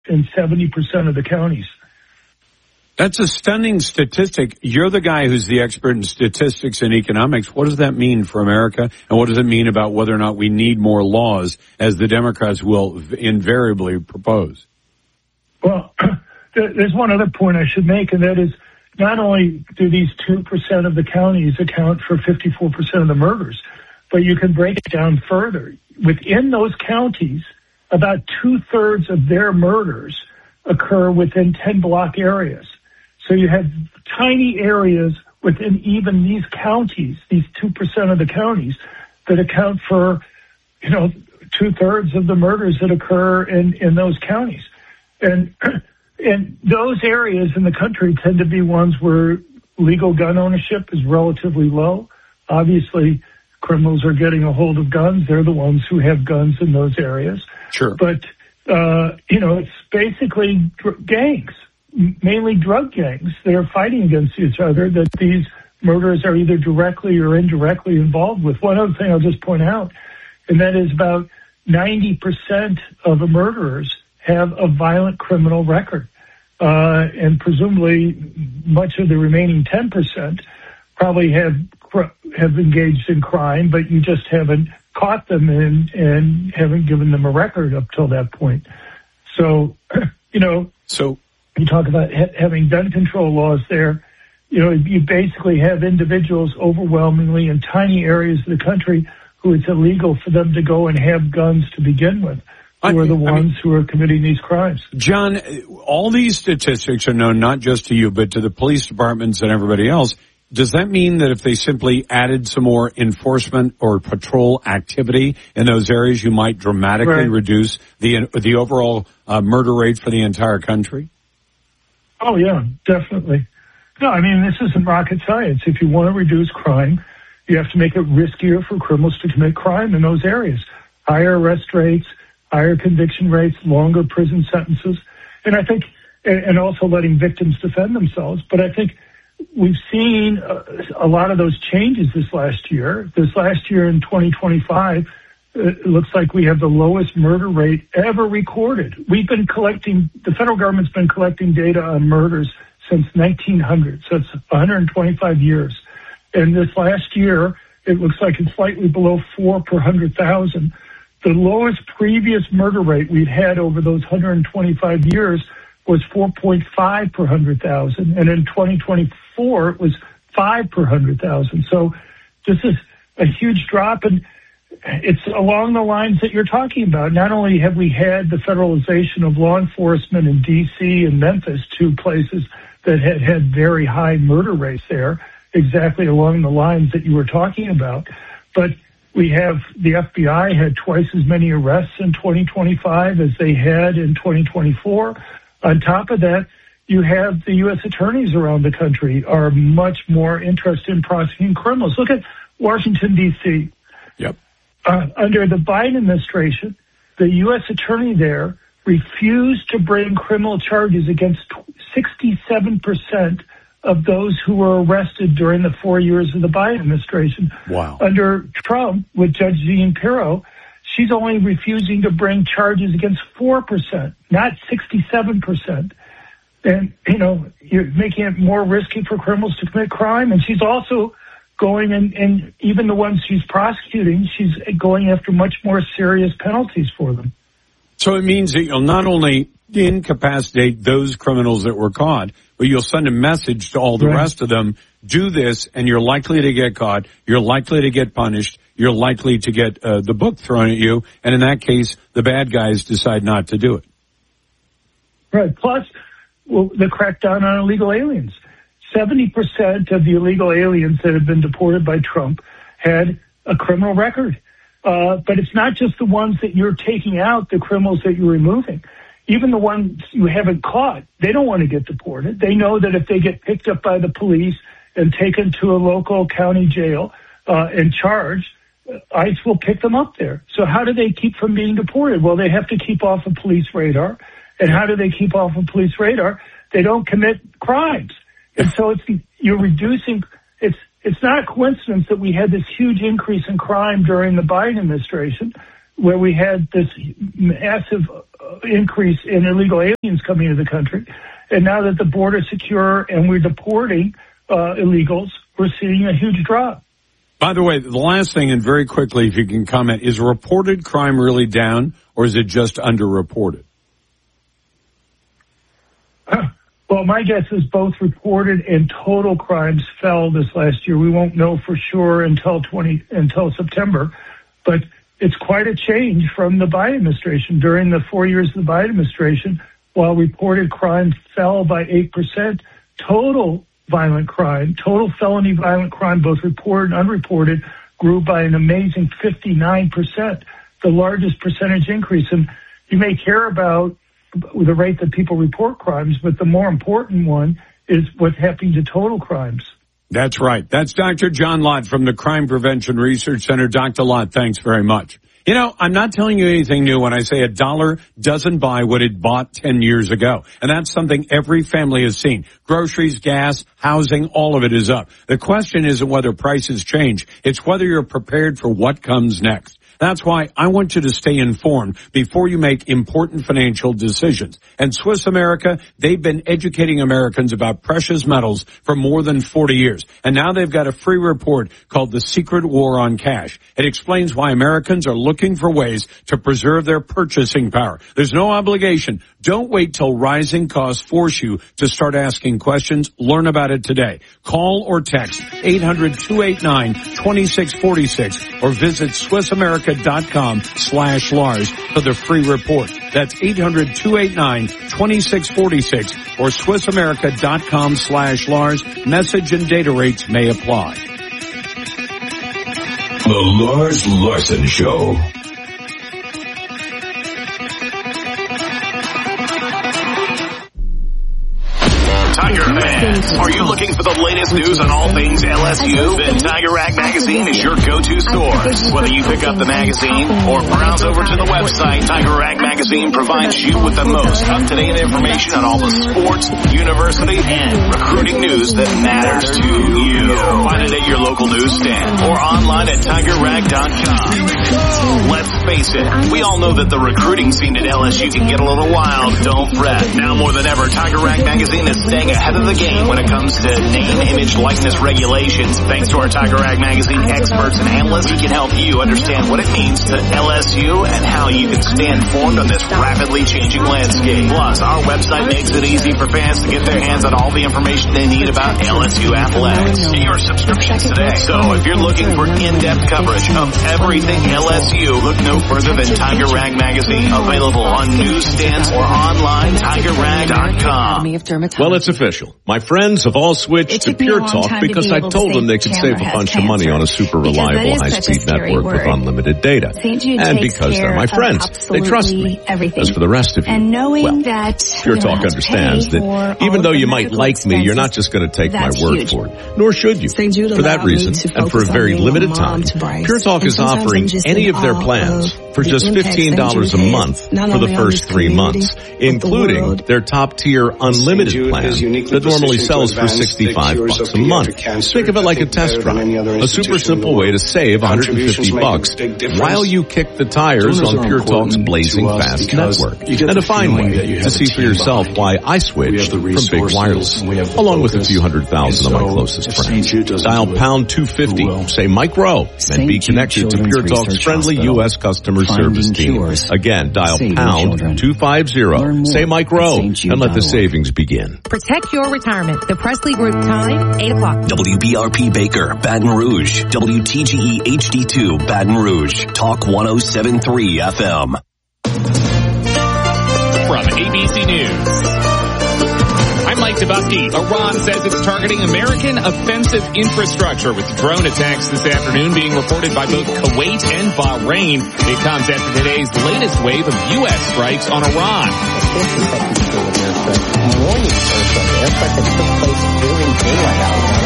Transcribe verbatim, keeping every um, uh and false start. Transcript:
in seventy percent of the counties. That's a stunning statistic. You're the guy who's the expert in statistics and economics. What does that mean for America? And what does it mean about whether or not we need more laws, as the Democrats will invariably propose? Well, there's one other point I should make, and that is not only do these two percent of the counties account for fifty-four percent of the murders, but you can break it down further. Within those counties, about two-thirds of their murders occur within ten block areas. So you have tiny areas within even these counties, these two percent of the counties, that account for, you know, two-thirds of the murders that occur in, in those counties. And, and those areas in the country tend to be ones where legal gun ownership is relatively low. Obviously, criminals are getting a hold of guns. They're the ones who have guns in those areas. Sure. But, uh, you know, it's basically dr- gangs, mainly drug gangs that are fighting against each other, that these murders are either directly or indirectly involved with. One other thing I'll just point out, and that is about ninety percent of the murderers have a violent criminal record. Uh, and presumably much of the remaining ten percent probably have have engaged in crime, but you just haven't caught them and, and haven't given them a record up till that point. So, you know, so you talk about ha- having gun control laws there. You know, you basically have individuals overwhelmingly in tiny areas of the country who it's illegal for them to go and have guns to begin with, who are the ones I mean, who are committing these crimes. John, all these statistics are known not just to you, but to the police departments and everybody else. Does that mean that if they simply added some more enforcement or patrol activity in those areas, you might dramatically right. reduce the the overall uh, murder rate for the entire country? Oh, yeah, definitely. No, I mean, this isn't rocket science. If you want to reduce crime, you have to make it riskier for criminals to commit crime in those areas. Higher arrest rates, higher conviction rates, longer prison sentences, and I think, and also letting victims defend themselves. But I think we've seen a, a lot of those changes this last year. This last year in twenty twenty-five, it looks like we have the lowest murder rate ever recorded. We've been collecting, the federal government's been collecting data on murders since nineteen hundred, so it's one hundred twenty-five years. And this last year, it looks like it's slightly below four per one hundred thousand. The lowest previous murder rate we'd had over those one hundred twenty-five years was four point five per one hundred thousand, and in twenty twenty-four it was five per one hundred thousand. So this is a huge drop, and it's along the lines that you're talking about. Not only have we had the federalization of law enforcement in D C and Memphis, two places that had had very high murder rates there, exactly along the lines that you were talking about, but we have the F B I had twice as many arrests in twenty twenty-five as they had in twenty twenty-four. On top of that, you have the U S attorneys around the country are much more interested in prosecuting criminals. Look at Washington, D C. Yep. Uh, under the Biden administration, the U S attorney there refused to bring criminal charges against sixty-seven percent of those who were arrested during the four years of the Biden administration. Wow. Under Trump, with Judge Jean Pirro, she's only refusing to bring charges against four percent, not sixty-seven percent. And, you know, you're making it more risky for criminals to commit crime. And she's also going, and, and even the ones she's prosecuting, she's going after much more serious penalties for them. So it means that you'll not only incapacitate those criminals that were caught, but you'll send a message to all the right. rest of them, do this, and you're likely to get caught, you're likely to get punished, you're likely to get uh, the book thrown at you, and in that case, the bad guys decide not to do it. Right. Plus, well, the crackdown on illegal aliens. seventy percent of the illegal aliens that have been deported by Trump had a criminal record. Uh, but it's not just the ones that you're taking out, the criminals that you're removing. Even the ones you haven't caught, they don't want to get deported. They know that if they get picked up by the police and taken to a local county jail uh, and charged, ICE will pick them up there. So how do they keep from being deported? Well, they have to keep off of police radar. And how do they keep off of police radar? They don't commit crimes. And so it's you're reducing. It's it's not a coincidence that we had this huge increase in crime during the Biden administration. where we had this massive increase in illegal aliens coming into the country. And now that the border is secure and we're deporting uh, illegals, we're seeing a huge drop. By the way, the last thing, and very quickly, if you can comment, is reported crime really down, or is it just underreported? Uh, well, my guess is both reported and total crimes fell this last year. We won't know for sure until twenty until September, but it's quite a change from the Biden administration. During the four years of the Biden administration, while reported crime fell by eight percent, total violent crime, total felony violent crime, both reported and unreported, grew by an amazing fifty-nine percent, the largest percentage increase. And you may care about the rate that people report crimes, but the more important one is what's happening to total crimes. That's right. That's Doctor John Lott from the Crime Prevention Research Center. Doctor Lott, thanks very much. You know, I'm not telling you anything new when I say a dollar doesn't buy what it bought ten years ago. And that's something every family has seen. Groceries, gas, housing, all of it is up. The question isn't whether prices change. It's whether you're prepared for what comes next. That's why I want you to stay informed before you make important financial decisions. And Swiss America, they've been educating Americans about precious metals for more than forty years. And now they've got a free report called The Secret War on Cash. It explains why Americans are looking for ways to preserve their purchasing power. There's no obligation. Don't wait till rising costs force you to start asking questions. Learn about it today. Call or text eight hundred, two eight nine, two six four six or visit Swiss America dot com slash Lars for the free report. That's eight hundred, two eight nine, two six four six or Swiss America dot com slash Lars. Message and data rates may apply. The Lars Larson Show. Tiger fans, are you looking for the latest news on all things L S U? Then Tiger Rag Magazine is your go-to source. Whether you pick up the magazine or browse over to the website, Tiger Rag Magazine provides you with the most up-to-date information on all the sports, university, and recruiting news that matters to you. Find it at your local newsstand or online at tiger rag dot com. Let's face it, we all know that the recruiting scene at L S U can get a little wild. Don't fret. Now more than ever, Tiger Rag Magazine is staying ahead of the game when it comes to name, image, likeness regulations. Thanks to our Tiger Rag Magazine experts and analysts, we can help you understand what it means to L S U and how you can stay informed on this rapidly changing landscape. Plus, our website makes it easy for fans to get their hands on all the information they need about L S U athletics. Get your subscriptions today. So if you're looking for in-depth coverage of everything L S U, look no further than Tiger Rag Magazine. Available on newsstands or online, tiger rag dot com. Well, it's official. My friends have all switched to Pure Talk because I told them they could save a bunch of money on a super reliable high-speed network with unlimited data. And because they're my friends, they trust me. As for the rest of you, well, Pure Talk understands that even though you might like me, you're not just going to take my word for it. Nor should you. For that reason, and for a very limited time, Pure Talk is offering any of their plans for just fifteen dollars a month for the first three months, including their top-tier unlimited plan that normally sells for sixty-five bucks a month. Think of it like a test drive, a super simple way to save one hundred fifty bucks while you kick the tires on Pure Talk's blazing fast network. And a fine way to see for yourself why I switched from Big Wireless, along with a few hundred thousand of my closest friends. Dial pound two fifty, say Mike Rowe, and be connected to Pure Talk's friendly U S customer service team. Again, dial pound two fifty, say Mike Rowe, and let the savings begin. Protect your retirement. The Presley Group time, eight o'clock. W B R P Baker, Baton Rouge. W T G E H D two, Baton Rouge. Talk one oh seven point three F M. From A B C News, I'm Mike Tabusky. Iran says it's targeting American offensive infrastructure with drone attacks this afternoon being reported by both Kuwait and Bahrain. It comes after today's latest wave of U S strikes on Iran. Morning airstrike that took place during daylight hours.